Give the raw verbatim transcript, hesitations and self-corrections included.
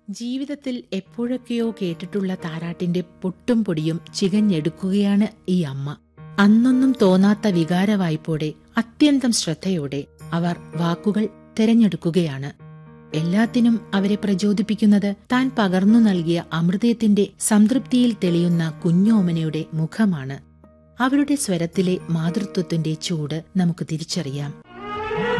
ജീവിതത്തിൽ എപ്പോഴൊക്കെയോ കേട്ടിട്ടുള്ള താരാട്ടിന്റെ പൊട്ടും പൊടിയും ചികഞ്ഞെടുക്കുകയാണ് ഈ അമ്മ. അന്നൊന്നും തോന്നാത്ത വികാരവായ്പോടെ അത്യന്തം ശ്രദ്ധയോടെ അവർ വാക്കുകൾ തിരഞ്ഞെടുക്കുകയാണ്. എല്ലാത്തിനും അവരെ പ്രചോദിപ്പിക്കുന്നത് താൻ പകർന്നു നൽകിയ അമൃതത്തിന്റെ സംതൃപ്തിയിൽ തെളിയുന്ന കുഞ്ഞോമനയുടെ മുഖമാണ്. അവരുടെ സ്വരത്തിലെ മാതൃത്വത്തിന്റെ ചൂട് നമുക്ക് തിരിച്ചറിയാം.